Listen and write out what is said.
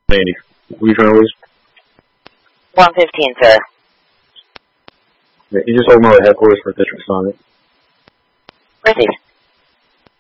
Andy. Who you trying to lose? 115, sir. Yeah, you just told me the headquarters for District Sonic. Received.